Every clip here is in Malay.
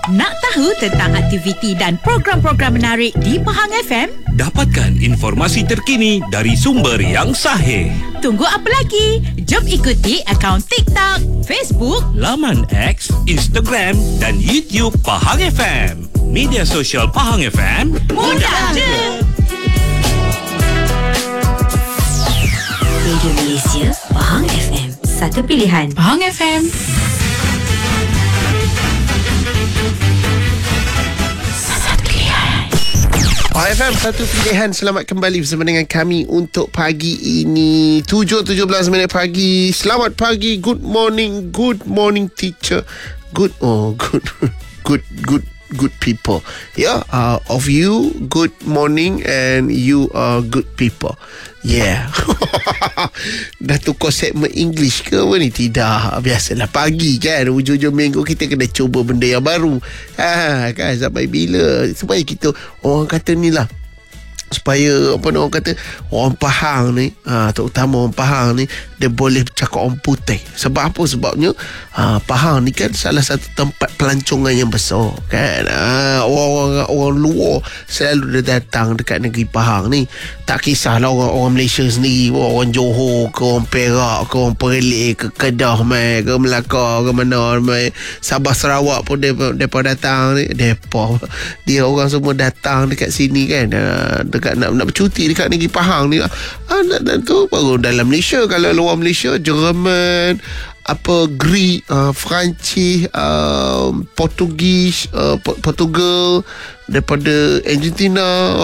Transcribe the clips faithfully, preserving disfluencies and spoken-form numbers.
Nak tahu tentang aktiviti dan program-program menarik di Pahang F M? Dapatkan informasi terkini dari sumber yang sahih. Tunggu apa lagi? Jom ikuti akaun TikTok, Facebook, laman X, Instagram dan YouTube Pahang F M. Media sosial Pahang F M, mudah je. Radio Malaysia, Pahang F M. Satu pilihan. Pahang F M. Pahang F M, satu pilihan. Selamat kembali bersama dengan kami untuk pagi ini tujuh tujuh belas minit pagi. Selamat pagi, good morning, good morning teacher. Good, oh good, good, good good people. Yeah, uh, of you, good morning, and you are good people. Yeah. Dah tukar segmen English ke apa ni? Tidak. Biasalah pagi kan, hujung-hujung minggu kita kena cuba benda yang baru. Ha, kan, sampai bila? Supaya kita, orang kata ni lah, supaya apa orang kata orang Pahang ni, ha, terutama orang Pahang ni, dia boleh cakap orang putih. Sebab apa? Sebabnya ha, Pahang ni kan salah satu tempat pelancongan yang besar kan. Ha, orang-orang orang luar selalu dia datang dekat negeri Pahang ni. Tak kisahlah orang orang Malaysia sendiri, orang Johor ke, orang Perak ke, orang Perlis ke, Kedah mai ke, Melaka ke, mana mai, Sabah Sarawak pun depa depa datang ni. Depa dia orang semua datang dekat sini kan, dekat nak nak bercuti dekat negeri Pahang ni. Ah, dan tu baru dalam Malaysia. Kalau luar Malaysia, Jerman, apa Greek, uh, Perancis, uh, Portugis, uh, Portugal, daripada Argentina.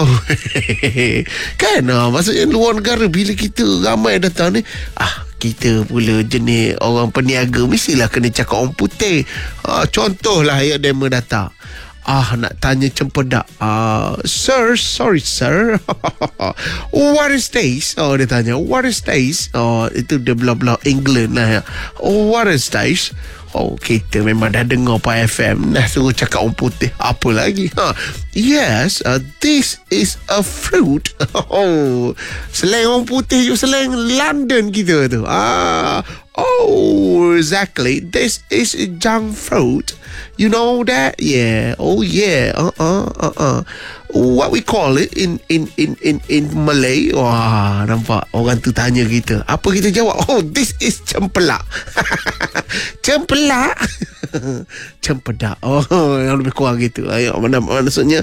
Kan, uh, maksudnya luar negara. Bila kita ramai datang ni, ah kita pula jenis orang peniaga, mestilah kena cakap orang putih. uh, Contohlah ya, demo datang, ah nak tanya cempedak, ah sir, sorry sir, what is this? Oh, dia tanya what is this? Oh, itu dia bla-bla England lah ya. Oh, what is this? Oh, kita memang dah dengar Pahang F M, dah suruh cakap orang putih. Apa lagi? Ha. Yes, uh, this is a fruit. Oh, slang orang putih je, slang London kita tu. Ah, oh, exactly. This is a junk fruit. You know that? Yeah. Oh, yeah. Uh-uh, uh-uh. What we call it in in in in in Malay. Wah, nampak orang tu tanya kita, apa kita jawab? Oh, this is cempelak. Cempelak. Cempedak. Oh, yang lebih kurang gitu. Ayo, mana maksudnya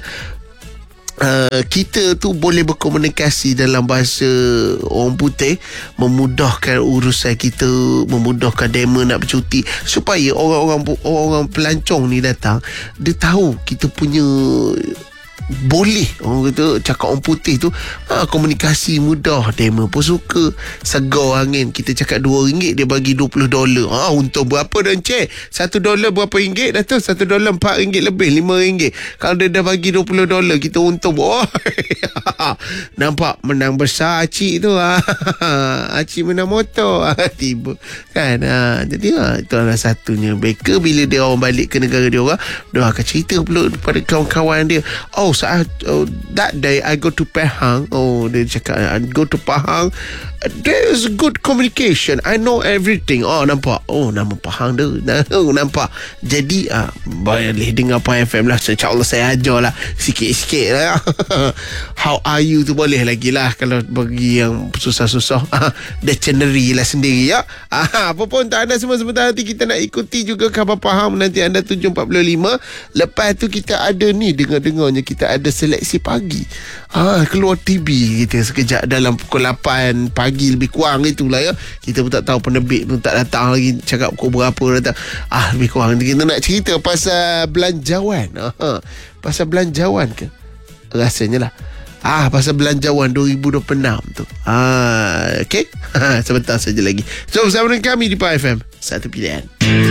Uh, kita tu boleh berkomunikasi dalam bahasa orang putih, memudahkan urusan kita, memudahkan demo nak bercuti, supaya orang-orang orang pelancong ni datang, dia tahu kita punya boleh, orang kata cakap orang putih tu, ha, komunikasi mudah, demo pun suka. Segar angin, kita cakap dua ringgit, dia bagi dua puluh dolar. Ha, untung berapa dah cek? Satu dolar berapa ringgit dah tu? Satu dolar empat ringgit lebih, lima ringgit. Kalau dia dah bagi dua puluh dolar, kita untung. Oh, nampak menang besar acik tu. Ha, acik menang motor. Ha, tiba kan. Ha, jadi ha, itu adalah satunya. Mereka bila dia orang balik ke negara dia orang, dia akan cerita pula kepada kawan-kawan dia. Oh, saat oh, that day I go to Pahang. Oh, dia cakap I go to Pahang, there's good communication, I know everything. Oh, nampak. Oh, nama Pahang tu. Oh, nampak. Jadi ah, boleh dengar Pahang F M lah. InsyaAllah saya ajar lah sikit-sikit lah. How are you tu boleh lagi lah. Kalau bagi yang susah-susah, ah, dictionary lah sendiri ya. Ah, apa pun tak ada, semua sebentar nanti kita nak ikuti juga khabar Pahang nanti anda tujuh empat puluh lima. Lepas tu kita ada ni, dengar-dengarnya kita ada seleksi pagi. Ah, keluar T V kita sekejap dalam pukul lapan pagi lebih kurang itulah ya. Kita pun tak tahu, penerbit pun tak datang lagi, cakap pukul berapa datang. Ah, lebih kurang kita nak cerita pasal belanjawan. Ah, pasal belanjawan ke? Rasanya lah. Ah, pasal belanjawan dua ribu dua puluh enam tu. Ah, okey. Sebentar saja lagi. So, bersama dengan kami di Pahang F M, satu pilihan.